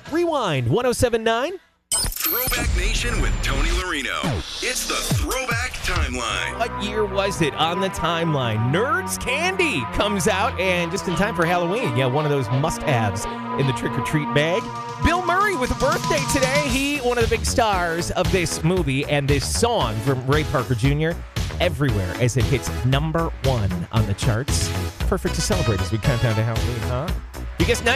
Rewind 1079. Throwback Nation with Tony Marino. It's the Throwback Timeline. What year was it on the timeline? Nerds Candy comes out, and just in time for Halloween. Yeah, one of those must-haves in the trick-or-treat bag. Bill Murray with a birthday today. He, one of the big stars of this movie and this song from Ray Parker Jr., everywhere as it hits number 1 on the charts. Perfect to celebrate as we count down to Halloween, huh? You guess